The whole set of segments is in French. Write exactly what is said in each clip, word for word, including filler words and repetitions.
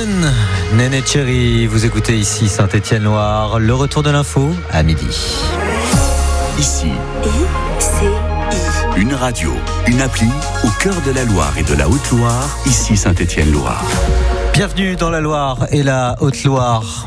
Capitaine, Néné Cherry, vous écoutez ici Saint-Étienne-Loire, le retour de l'info à midi. Ici, I C I. une radio, une appli au cœur de la Loire et de la Haute-Loire, ici Saint-Étienne-Loire. Bienvenue dans la Loire et la Haute-Loire.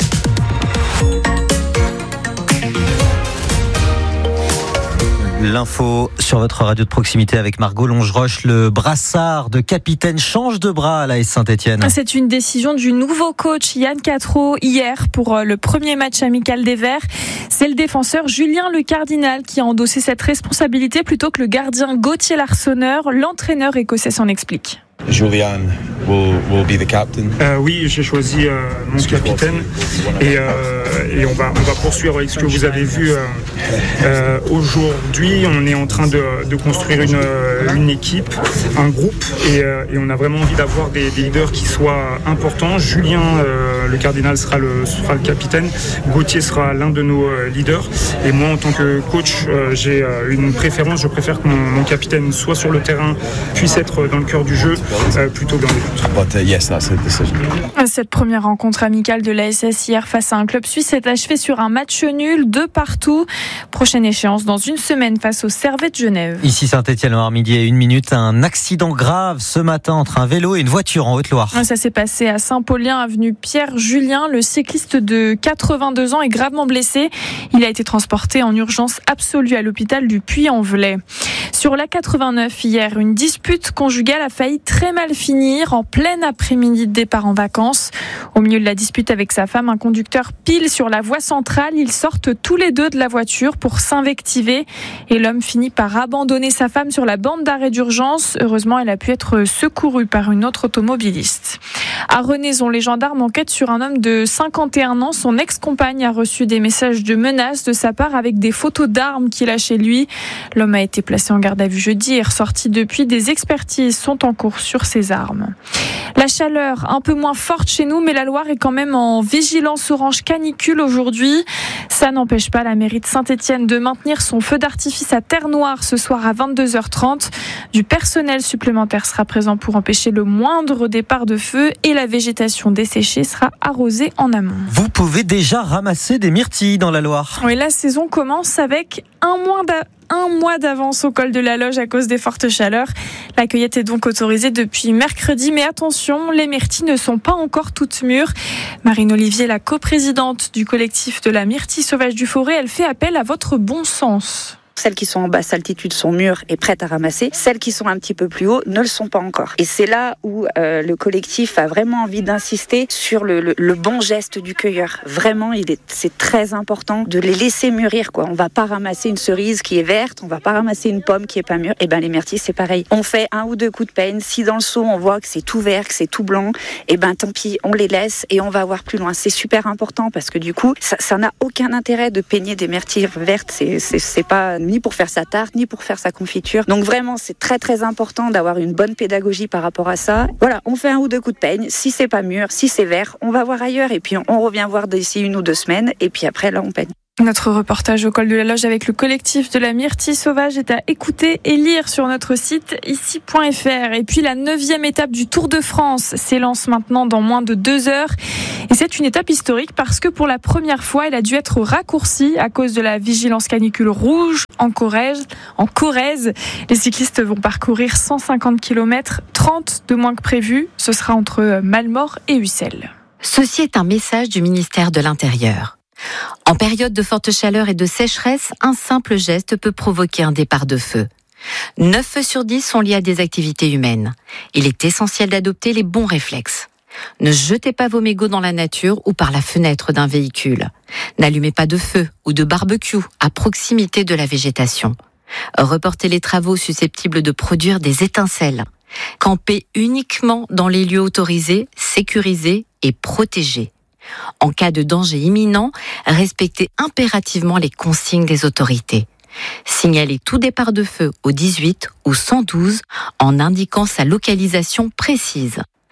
L'info sur votre radio de proximité avec Margot Longeroche. Le brassard de capitaine change de bras à l'A S Saint-Étienne. C'est une décision du nouveau coach Yann Quatreau hier pour le premier match amical des Verts. C'est le défenseur Julien Le Cardinal qui a endossé cette responsabilité plutôt que le gardien Gauthier Larsonneur. L'entraîneur écossais s'en explique. Julian will, will be the captain. Euh, oui, j'ai choisi euh, mon capitaine et, euh, et on, va, on va poursuivre avec ce que vous avez vu euh, euh, aujourd'hui. On est en train de, de construire une, une équipe, un groupe et, euh, et on a vraiment envie d'avoir des, des leaders qui soient importants. Julien, euh, le cardinal, sera le, sera le capitaine. Gauthier sera l'un de nos euh, leaders. Et moi, en tant que coach, euh, j'ai euh, une préférence. Je préfère que mon, mon capitaine soit sur le terrain, puisse être dans le cœur du jeu. Euh, plutôt dans les buts. But uh, yes, that's the decision. Cette première rencontre amicale de l'A S S hier face à un club suisse s'est achevée sur un match nul, de partout. Prochaine échéance dans une semaine face au Servette de Genève. Ici Saint-Étienne-Loire, midi et une minute. Un accident grave ce matin entre un vélo et une voiture en Haute-Loire. Ça s'est passé à Saint-Paulien, avenue Pierre-Julien. Le cycliste de quatre-vingt-deux ans est gravement blessé. Il a été transporté en urgence absolue à l'hôpital du Puy-en-Velay. Sur l'A quatre-vingt-neuf, hier, une dispute conjugale a failli très mal finir en plein après-midi de départ en vacances. Au milieu de la dispute avec sa femme, un conducteur pile sur la voie centrale. Ils sortent tous les deux de la voiture pour s'invectiver et l'homme finit par abandonner sa femme sur la bande d'arrêt d'urgence. Heureusement, elle a pu être secourue par une autre automobiliste. À Renaison, les gendarmes enquêtent sur un homme de cinquante et un ans. Son ex-compagne a reçu des messages de menaces de sa part avec des photos d'armes qu'il a chez lui. L'homme a été placé en garde à vue jeudi et ressorti depuis. Des expertises sont en cours sur ses armes. La chaleur un peu moins forte chez nous, mais la Loire est quand même en vigilance orange canicule aujourd'hui. Ça n'empêche pas la mairie de Saint-Étienne de maintenir son feu d'artifice à Terre-Noire ce soir à vingt-deux heures trente. Du personnel supplémentaire sera présent pour empêcher le moindre départ de feu et la végétation desséchée sera arrosée en amont. Vous pouvez déjà ramasser des myrtilles dans la Loire. Oui, la saison commence avec un mois d'a... un mois d'avance au col de la Loge à cause des fortes chaleurs. La cueillette est donc autorisée depuis mercredi, mais attention, les myrtilles ne sont pas encore toutes mûres. Marine Olivier, la coprésidente du collectif de la myrtille sauvage du Forêt, elle fait appel à votre bon sens. Celles qui sont en basse altitude sont mûres et prêtes à ramasser. Celles qui sont un petit peu plus haut ne le sont pas encore. Et c'est là où euh, le collectif a vraiment envie d'insister sur le, le, le bon geste du cueilleur. Vraiment, il est, c'est très important de les laisser mûrir, quoi. On va pas ramasser une cerise qui est verte, on va pas ramasser une pomme qui est pas mûre. Et ben les myrtilles, c'est pareil. On fait un ou deux coups de peigne. Si dans le seau on voit que c'est tout vert, que c'est tout blanc, et ben tant pis, on les laisse et on va voir plus loin. C'est super important parce que du coup, ça, ça n'a aucun intérêt de peigner des myrtilles vertes. C'est, c'est, c'est pas ni pour faire sa tarte, ni pour faire sa confiture. Donc vraiment, c'est très très important d'avoir une bonne pédagogie par rapport à ça. Voilà, on fait un ou deux coups de peigne. Si c'est pas mûr, si c'est vert, on va voir ailleurs et puis on, on revient voir d'ici une ou deux semaines et puis après là on peigne. Notre reportage au col de la Loge avec le collectif de la myrtille sauvage est à écouter et lire sur notre site ici point f r. Et puis la neuvième étape du Tour de France s'élance maintenant dans moins de deux heures. Et c'est une étape historique parce que pour la première fois, elle a dû être raccourcie à cause de la vigilance canicule rouge en Corrèze. En Corrèze, les cyclistes vont parcourir cent cinquante kilomètres, trente de moins que prévu. Ce sera entre Malmort et Ussel. Ceci est un message du ministère de l'Intérieur. En période de forte chaleur et de sécheresse, un simple geste peut provoquer un départ de feu. neuf feux sur dix sont liés à des activités humaines. Il est essentiel d'adopter les bons réflexes. Ne jetez pas vos mégots dans la nature ou par la fenêtre d'un véhicule. N'allumez pas de feu ou de barbecue à proximité de la végétation. Reportez les travaux susceptibles de produire des étincelles. Campez uniquement dans les lieux autorisés, sécurisés et protégés. En cas de danger imminent, respectez impérativement les consignes des autorités. Signalez tout départ de feu au dix-huit ou cent douze en indiquant sa localisation précise.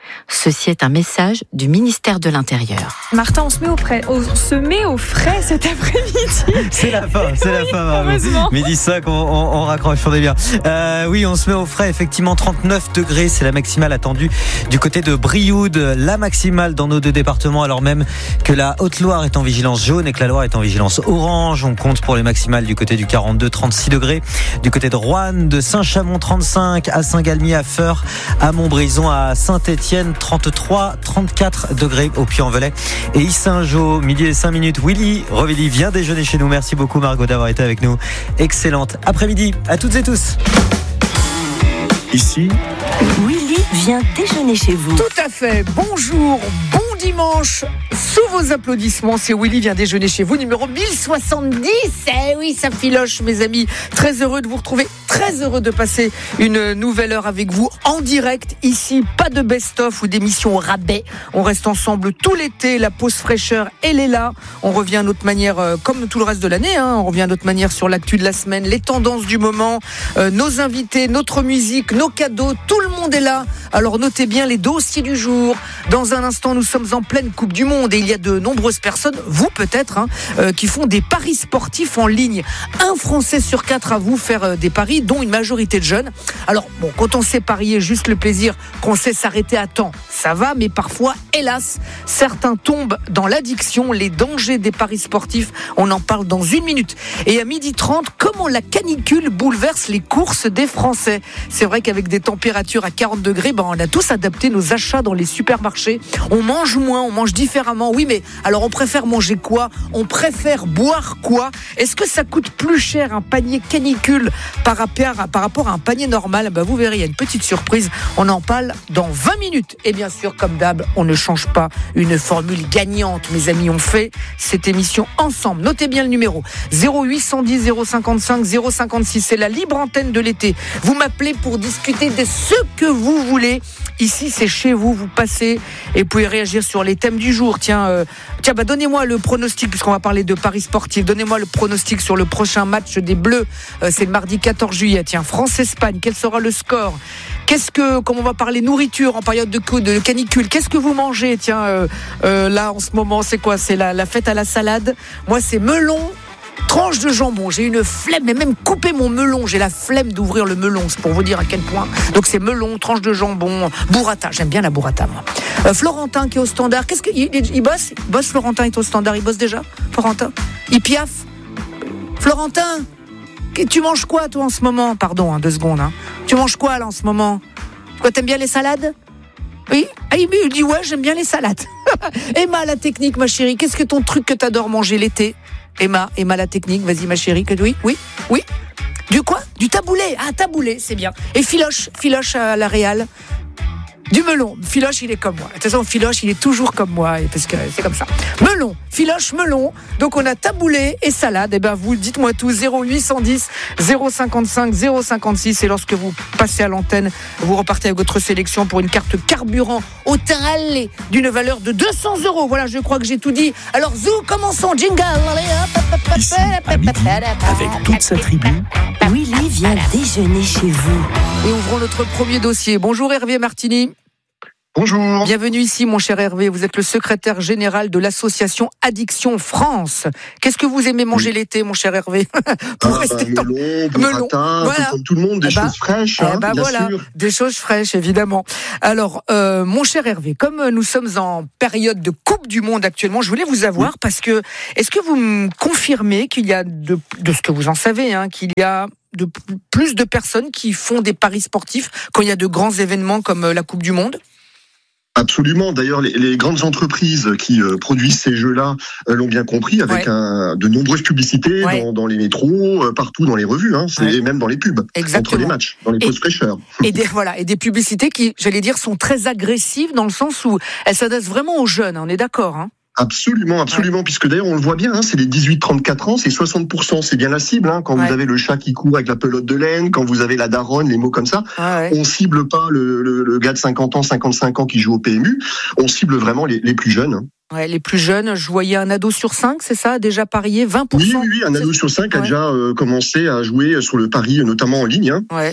Ceci est un message du ministère de l'Intérieur. Martin, on se met au frais, on se met au frais cet après-midi. C'est la fin, c'est oui, la fin. Margot. Heureusement. Midi cinq, on, on, on raccroche, on est bien. Euh, oui, on se met au frais, effectivement, trente-neuf degrés, c'est la maximale attendue du côté de Brioude, la maximale dans nos deux départements, alors même que la Haute-Loire est en vigilance jaune et que la Loire est en vigilance orange. On compte pour les maximales du côté du quarante-deux, trente-six degrés, du côté de Roanne, de Saint-Chamond, trente-cinq, à Saint-Galmier, à Feurs, à Montbrison, à Saint-Étienne, trente-trois, trente-quatre degrés au Puy-en-Velay et Yssingeaux, midi et cinq minutes. Willy Revilly vient déjeuner chez nous. Merci beaucoup Margot d'avoir été avec nous. Excellente après-midi à toutes et tous. Ici, Willy vient déjeuner chez vous. Tout à fait. Bonjour, bon dimanche. Sous vos applaudissements, c'est Willy vient déjeuner chez vous, numéro mille soixante-dix. Eh oui, ça filoche, mes amis. Très heureux de vous retrouver. Très heureux de passer une nouvelle heure avec vous en direct. Ici, pas de best-of ou d'émission au rabais. On reste ensemble tout l'été. La pause fraîcheur, elle est là. On revient à notre manière, euh, comme tout le reste de l'année. Hein, on revient à notre manière sur l'actu de la semaine, les tendances du moment, euh, nos invités, notre musique, nos cadeaux. Tout le monde est là. Alors notez bien les dossiers du jour. Dans un instant, nous sommes en pleine Coupe du Monde et il y a de nombreuses personnes, vous peut-être, hein, euh, qui font des paris sportifs en ligne. Un Français sur quatre à vous faire euh, des paris, dont une majorité de jeunes. Alors, bon, quand on sait parier, juste le plaisir qu'on sait s'arrêter à temps, ça va, mais parfois, hélas, certains tombent dans l'addiction, les dangers des paris sportifs. On en parle dans une minute. Et à midi trente, comment la canicule bouleverse les courses des Français. C'est vrai qu'avec des températures à quarante degrés, ben, on a tous adapté nos achats dans les supermarchés. On mange moins, on mange différemment. Oui, mais alors on préfère manger quoi ? On préfère boire quoi ? Est-ce que ça coûte plus cher un panier canicule par rapport à, par rapport à un panier normal ? Ben, vous verrez, il y a une petite surprise. On en parle dans vingt minutes. Et bien sûr, comme d'hab, on ne change pas une formule gagnante. Mes amis, on fait cette émission ensemble. Notez bien le numéro zéro huit cent dix zéro cinquante-cinq zéro cinquante-six. C'est la libre antenne de l'été. Vous m'appelez pour discuter de ce que vous voulez. Ici, c'est chez vous. Vous passez et vous pouvez réagir sur les thèmes du jour. Tiens, euh, tiens, bah donnez-moi le pronostic puisqu'on va parler de paris sportifs. Donnez-moi le pronostic sur le prochain match des Bleus. Euh, c'est le mardi quatorze juillet. Tiens, France-Espagne. Quel sera le score ? Qu'est-ce que, comme on va parler nourriture en période de, de canicule, qu'est-ce que vous mangez ? Tiens, euh, euh, là en ce moment, c'est quoi ? C'est la, la fête à la salade. Moi, c'est melon. Tranche de jambon, j'ai une flemme, mais même couper mon melon, j'ai la flemme d'ouvrir le melon, c'est pour vous dire à quel point. Donc c'est melon, tranche de jambon, burrata, j'aime bien la burrata moi. Euh, Florentin qui est au standard, qu'est-ce qu'il il, il bosse il bosse Florentin est au standard, il bosse déjà Florentin. Il piaffe. Florentin, tu manges quoi toi en ce moment ? Pardon, hein, deux secondes. Hein. Tu manges quoi là en ce moment ? Quoi, t'aimes bien les salades ? Oui, ah, il dit ouais, j'aime bien les salades. Emma, la technique, ma chérie, qu'est-ce que ton truc que t'adores manger l'été ? Emma, Emma la technique, vas-y ma chérie, que oui, oui, oui. Du quoi ? Du taboulé. Ah, taboulé, c'est bien. Et Filoche, Filoche à la Réal. Du melon. Filoche, il est comme moi. De toute façon, Filoche, il est toujours comme moi, parce que c'est comme ça. Melon, Filoche, melon. Donc, on a taboulé et salade. Et ben, vous, dites-moi tout. zéro huit cent dix zéro cinquante-cinq zéro cinquante-six. Et lorsque vous passez à l'antenne, vous repartez avec votre sélection pour une carte carburant au teint allé d'une valeur de deux cents euros. Voilà, je crois que j'ai tout dit. Alors, zou, commençons. Jingle. ici, à midi, avec toute sa tribu, Willy vient déjeuner chez vous. Et ouvrons notre premier dossier. Bonjour Hervé Martini. Bonjour. Bienvenue ici, mon cher Hervé. Vous êtes le secrétaire général de l'association Addiction France. Qu'est-ce que vous aimez manger oui. l'été, mon cher Hervé ? Pour ah, rester bah, melon, burrata, voilà. Comme tout le monde, des eh bah, choses fraîches. Eh hein, bah, bien voilà, sûr. Des choses fraîches, évidemment. Alors, euh, mon cher Hervé, comme nous sommes en période de Coupe du Monde actuellement, je voulais vous avoir oui. parce que, est-ce que vous me confirmez qu'il y a, de, de ce que vous en savez, hein, qu'il y a de plus de personnes qui font des paris sportifs quand il y a de grands événements comme la Coupe du Monde ? Absolument. D'ailleurs, les, les grandes entreprises qui euh, produisent ces jeux-là euh, l'ont bien compris, avec ouais. un, de nombreuses publicités ouais. dans, dans les métros, euh, partout dans les revues, hein, c'est ouais. même dans les pubs, exactement. Entre les matchs, dans les pauses fraîcheurs. Et des voilà, et des publicités qui, j'allais dire, sont très agressives dans le sens où elles s'adressent vraiment aux jeunes. On est d'accord, hein ? Absolument, absolument, ouais. puisque d'ailleurs on le voit bien, hein, c'est les dix-huit trente-quatre ans, c'est soixante pour cent, c'est bien la cible, hein, quand ouais. vous avez le chat qui court avec la pelote de laine, quand vous avez la daronne, les mots comme ça, ah ouais. on cible pas le, le, le gars de cinquante ans, cinquante-cinq ans qui joue au P M U, on cible vraiment les, les plus jeunes. Hein. Ouais, les plus jeunes, je voyais un ado sur cinq, c'est ça, déjà parié, vingt pour cent. Oui, oui, oui, un ado sur cinq ouais. a déjà euh, commencé à jouer sur le pari, notamment en ligne. Hein. Ouais.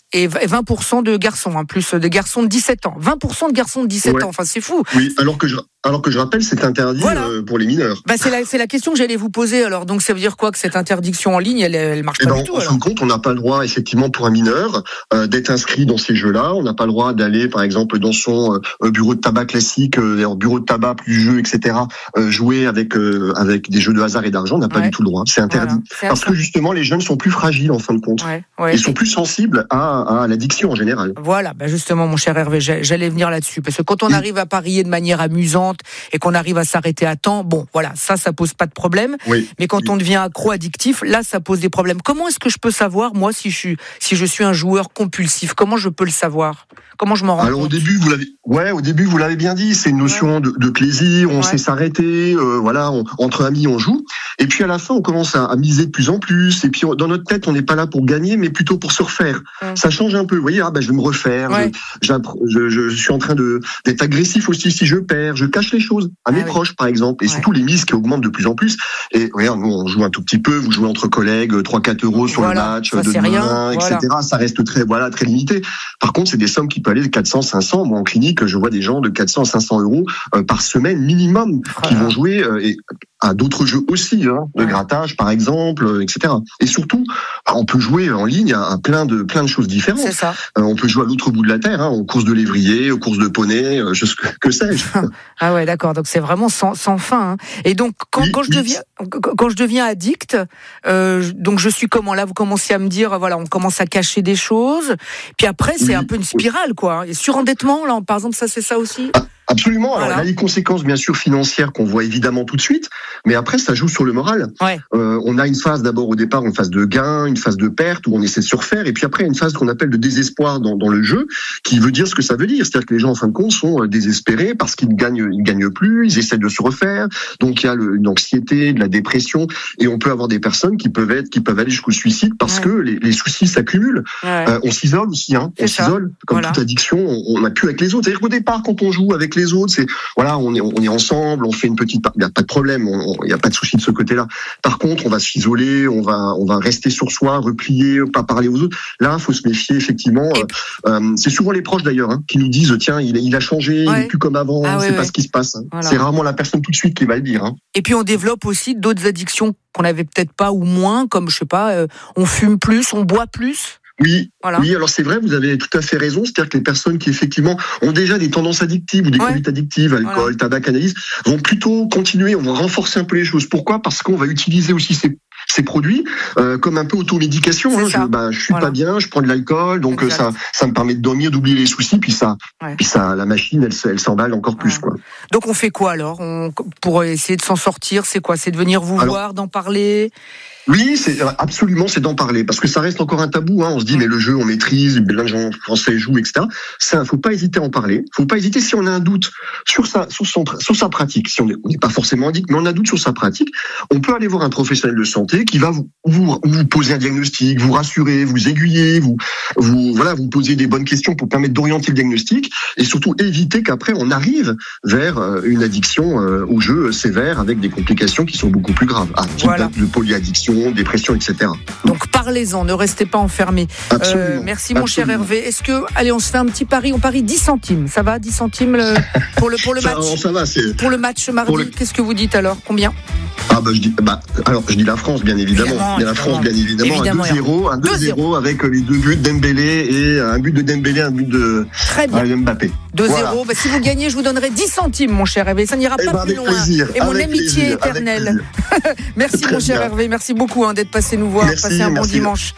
et vingt pour cent de garçons, en hein, plus de garçons de dix-sept ans. vingt pour cent de garçons de dix-sept ouais. ans, enfin c'est fou. Oui, alors que je, alors que je rappelle, c'est interdit voilà. euh, pour les mineurs. Bah, c'est, la, c'est la question que j'allais vous poser, alors donc ça veut dire quoi que cette interdiction en ligne, elle, elle marche et pas ben, du tout en fin de compte, on n'a pas le droit, effectivement, pour un mineur, euh, d'être inscrit dans ces jeux-là, on n'a pas le droit d'aller, par exemple, dans son euh, bureau de tabac classique, euh, bureau de tabac plus jeux, et cetera, euh, jouer avec, euh, avec des jeux de hasard et d'argent, on n'a pas ouais. du tout le droit, c'est interdit. Voilà. C'est Parce que justement, les jeunes sont plus fragiles, en fin de compte. Ouais. Ouais. Ils sont plus sensibles à, à l'addiction en général. Voilà, bah justement, mon cher Hervé, j'allais venir là-dessus. Parce que quand on arrive à parier de manière amusante et qu'on arrive à s'arrêter à temps, bon, voilà, ça, ça pose pas de problème. Oui. Mais quand on devient accro-addictif, là, ça pose des problèmes. Comment est-ce que je peux savoir, moi, si je suis, si je suis un joueur compulsif? Comment je peux le savoir? Comment je m'en rends Alors, compte? au début, vous l'avez, ouais, au début, vous l'avez bien dit, c'est une notion ouais. de, de plaisir, on ouais. sait s'arrêter, euh, voilà, on, entre amis, on joue. Et puis, à la fin, on commence à, à miser de plus en plus. Et puis, on, dans notre tête, on n'est pas là pour gagner, mais plutôt pour se refaire. Mmh. Ça change un peu. Vous voyez, ah, ben, je vais me refaire. Ouais. Je, je, je, je suis en train de, d'être agressif aussi si je perds. Je cache les choses à mes ah, proches, oui. par exemple. Et ouais. surtout, les mises qui augmentent de plus en plus. Et regarde, nous, on joue un tout petit peu. Vous jouez entre collègues, trois quatre euros sur voilà. le match, ça, de demain, rien. et cetera. Voilà. Ça reste très, voilà, très limité. Par contre, c'est des sommes qui peuvent aller de quatre cents, cinq cents. Moi, en clinique, je vois des gens de quatre cents à cinq cents euros euh, par semaine minimum qui voilà. vont jouer euh, et à d'autres jeux aussi, hein, de ouais. grattage par exemple, euh, et cetera. Et surtout, on peut jouer en ligne à, à plein de plein de choses différentes. C'est ça. Euh, on peut jouer à l'autre bout de la terre, hein, aux courses de lévrier, aux courses de poney, euh, je, que sais-je. Ah ouais, d'accord. Donc c'est vraiment sans, sans fin. Hein. Et donc quand, oui, quand je oui. deviens quand je deviens addict, euh, donc je suis comment là? Vous commencez à me dire, voilà, on commence à cacher des choses. Puis après, c'est oui. un peu une spirale, quoi. Et surendettement, là, par exemple, ça c'est ça aussi. Ah. Absolument. Alors, voilà. il y a les conséquences, bien sûr, financières qu'on voit évidemment tout de suite, mais après, ça joue sur le moral. Ouais. Euh, on a une phase d'abord au départ, une phase de gain, une phase de perte où on essaie de se refaire, et puis après, une phase qu'on appelle de désespoir dans, dans le jeu, qui veut dire ce que ça veut dire. C'est-à-dire que les gens, en fin de compte, sont désespérés parce qu'ils ne gagnent, ils gagnent plus, ils essaient de se refaire. Donc, il y a le, une anxiété, de la dépression, et on peut avoir des personnes qui peuvent être, qui peuvent aller jusqu'au suicide parce ouais. que les, les soucis s'accumulent. Ouais. Euh, on s'isole aussi, hein. On c'est s'isole. Ça. Comme voilà. toute addiction, on n'a plus avec les autres. C'est-à-dire qu'au départ, quand on joue avec les autres, c'est voilà, on est, on est ensemble, on fait une petite, il n'y a pas de problème, il n'y a pas de souci de ce côté-là. Par contre, on va s'isoler, on va, on va rester sur soi, replier, pas parler aux autres. Là, il faut se méfier, effectivement. Euh, euh, c'est souvent les proches, d'ailleurs, hein, qui nous disent, tiens, il, il a changé, ouais. il n'est plus comme avant, ah, c'est ouais, pas ouais. ce qui se passe. Hein. Voilà. C'est rarement la personne tout de suite qui va le dire. Hein. Et puis, on développe aussi d'autres addictions qu'on n'avait peut-être pas ou moins, comme, je sais pas, euh, on fume plus, on boit plus. Oui, voilà. oui, alors c'est vrai, vous avez tout à fait raison. C'est-à-dire que les personnes qui effectivement ont déjà des tendances addictives ou des ouais. conduites addictives, alcool, voilà. tabac, cannabis, vont plutôt continuer. On va renforcer un peu les choses. Pourquoi ? Parce qu'on va utiliser aussi ces ces produits euh, comme un peu automédication. Hein. Je, bah, je suis voilà. pas bien, je prends de l'alcool, donc exact. ça, ça me permet de dormir, d'oublier les soucis, puis ça, ouais. puis ça, la machine, elle, elle s'emballe encore plus, ouais. quoi. Donc on fait quoi alors on, pour essayer de s'en sortir ? C'est quoi ? C'est de venir vous alors, voir, d'en parler ? Oui, c'est absolument, c'est d'en parler, parce que ça reste encore un tabou. Hein. On se dit, mais le jeu, on maîtrise, plein de gens français jouent, et cetera. Ça, faut pas hésiter à en parler. Faut pas hésiter si on a un doute sur sa, sur son, sur sa pratique. Si on n'est pas forcément addict, mais on a un doute sur sa pratique, on peut aller voir un professionnel de santé qui va vous, vous, vous poser un diagnostic, vous rassurer, vous aiguiller, vous, vous, voilà, vous poser des bonnes questions pour permettre d'orienter le diagnostic et surtout éviter qu'après on arrive vers une addiction au jeu sévère avec des complications qui sont beaucoup plus graves, à type voilà. de polyaddiction, dépression, et cetera. Donc parlez-en, ne restez pas enfermés. Euh, merci mon Absolument. cher Hervé. Est-ce que, allez, on se fait un petit pari, on parie dix centimes. Ça va, dix centimes le, pour le pour le ça, match. Ça va, c'est pour le match mardi. Le... Qu'est-ce que vous dites alors ? Combien ? Ah bah je dis bah alors je dis la France bien évidemment, évidemment mais la France bien évidemment, évidemment un deux zéro, un deux zéro avec les deux buts de Dembélé et un but de Dembélé, un but de euh, Mbappé. deux zéro, voilà. Bah, si vous gagnez, je vous donnerai dix centimes mon cher Hervé, ça n'ira pas bah, plus loin. Plaisir, et mon amitié plaisir, éternelle. Merci mon cher bien. Hervé, merci beaucoup hein, d'être passé nous voir, merci, passer un merci. bon dimanche.